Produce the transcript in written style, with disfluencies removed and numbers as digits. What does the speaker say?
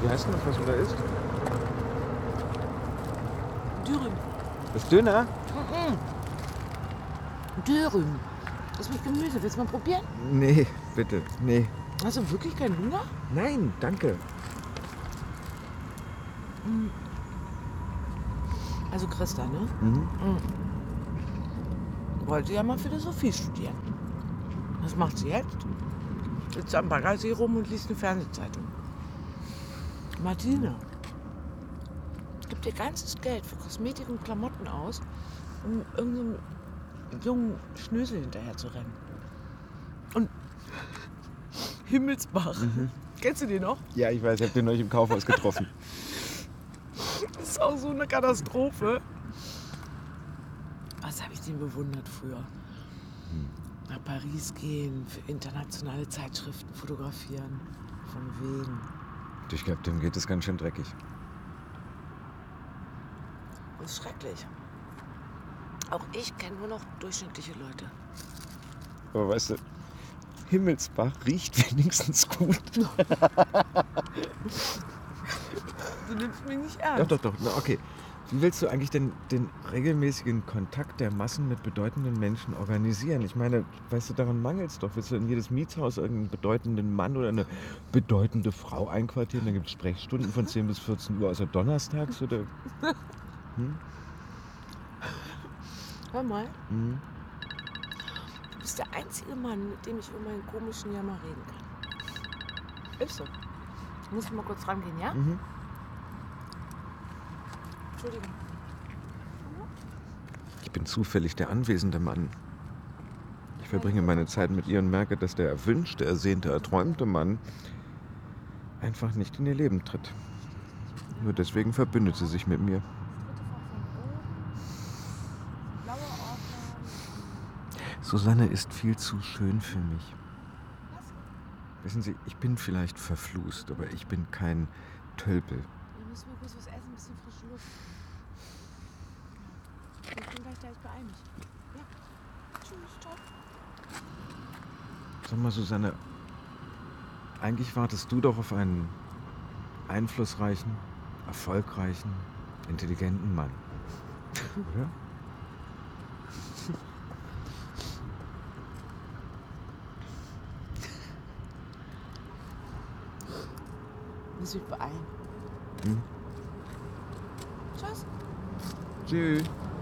Wie heißt denn das, was du da isst? Dürüm. Das Döner? Dürüm. Das ist mit Gemüse. Willst du mal probieren? Nee, bitte. Nee. Hast du wirklich keinen Hunger? Nein, danke. Also Christa, ne? Mhm. Wollte ja mal Philosophie studieren. Was macht sie jetzt? Sitzt am Baggersee rum und liest eine Fernsehzeitung. Martina gibt ihr ganzes Geld für Kosmetik und Klamotten aus, um irgendeinem jungen Schnösel hinterher zu rennen. Und Himmelsbach. Kennst du den noch? Ja, ich weiß, ich habe den neulich im Kaufhaus getroffen. Das ist auch so eine Katastrophe. Was habe ich den bewundert früher? Nach Paris gehen, für internationale Zeitschriften fotografieren. Von wegen. Ich glaube, dem geht es ganz schön dreckig. Das ist schrecklich. Auch ich kenne nur noch durchschnittliche Leute. Aber weißt du, Himmelsbach riecht wenigstens gut. Du nimmst mich nicht ernst. Doch. Na, okay. Wie willst du eigentlich denn den regelmäßigen Kontakt der Massen mit bedeutenden Menschen organisieren? Ich meine, weißt du, daran mangelt es doch. Willst du in jedes Mietshaus irgendeinen bedeutenden Mann oder eine bedeutende Frau einquartieren? Dann gibt es Sprechstunden von 10 bis 14 Uhr, außer donnerstags, oder? Hör mal, Mhm. du bist der einzige Mann, mit dem ich über meinen komischen Jammer reden kann. Ist so. Ich muss mal kurz rangehen, ja? Mhm. Entschuldigung. Ich bin zufällig der anwesende Mann. Ich verbringe meine Zeit mit ihr und merke, dass der erwünschte, ersehnte, erträumte Mann einfach nicht in ihr Leben tritt. Nur deswegen verbündet sie sich mit mir. Susanne ist viel zu schön für mich. Wissen Sie, ich bin vielleicht verflucht, aber ich bin kein Tölpel. Wir müssen mal kurz was essen, ein bisschen frische Luft. Ich bin gleich da, ich beeil mich. Ja. Tschüss, ciao. Sag mal, Susanne, eigentlich wartest du doch auf einen einflussreichen, erfolgreichen, intelligenten Mann. Oder? Muss mich beeilen. Hm. Tschüss. Tschüss.